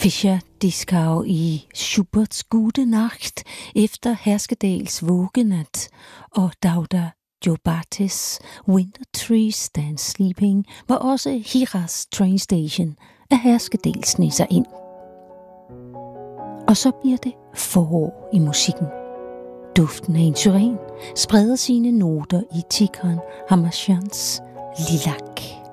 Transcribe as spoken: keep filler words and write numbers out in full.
Fischer Dieskau i Schuberts Gute Nacht efter Herskedals Vågenat og Dauda Jobatis Winter Tree Stands Sleeping, hvor også Hiras Train Station af Herskedal sneg sig ind. Og så bliver det forår i musikken. Duften af en syren spreder sine noter i Tikhon Hamashians Lilac.